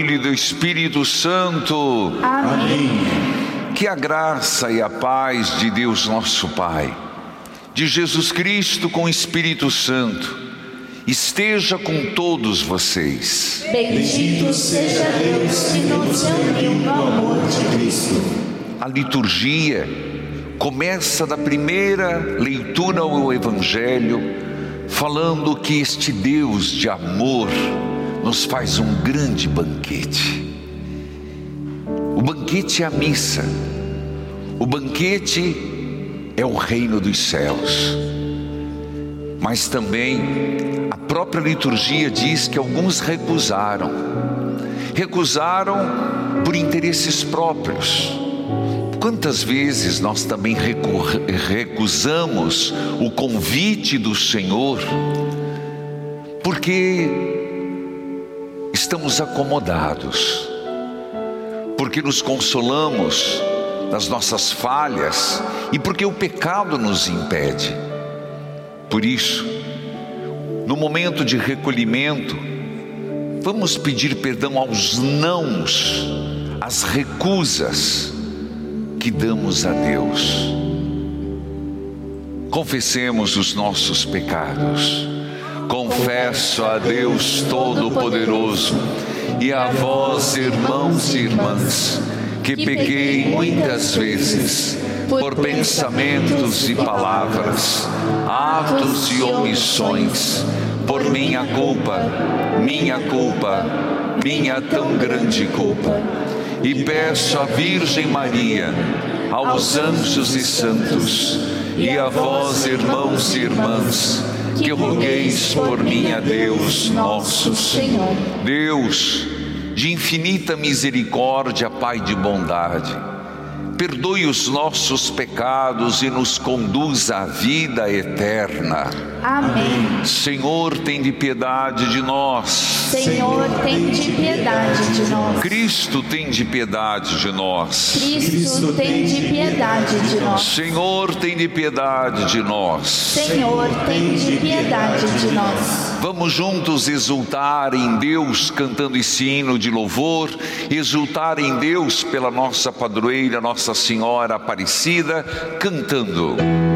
E do Espírito Santo. Amém. Que a graça e a paz de Deus nosso Pai, de Jesus Cristo com o Espírito Santo, esteja com todos vocês. Bendito seja Deus que nos uniu no amor de Cristo. A liturgia começa da primeira leitura ao Evangelho, falando que este Deus de amor nos faz um grande banquete. O banquete é a missa. O banquete é o reino dos céus. Mas também a própria liturgia diz que alguns recusaram por interesses próprios. Quantas vezes nós também recusamos o convite do Senhor porque estamos acomodados, porque nos consolamos das nossas falhas e porque o pecado nos impede. Por isso, no momento de recolhimento, vamos pedir perdão aos nãos, às recusas que damos a Deus. Confessemos os nossos pecados. Confesso a Deus Todo-Poderoso e a vós, irmãos e irmãs, que pequei muitas vezes por pensamentos e palavras, atos e omissões, por minha tão grande culpa. E peço à Virgem Maria, aos anjos e santos, e a vós, irmãos e irmãs, que rogueis por mim a Deus nosso Senhor. Deus, de infinita misericórdia, Pai de bondade, perdoe os nossos pecados e nos conduza à vida eterna. Amém. Senhor, tende piedade de nós. Senhor, tende piedade de nós. Cristo, tende piedade de nós. Cristo, tende piedade de nós. Senhor, tende piedade de nós. Senhor, tende piedade de nós. Vamos juntos exultar em Deus, cantando esse hino de louvor, exultar em Deus pela nossa padroeira, Nossa Senhora Aparecida, cantando.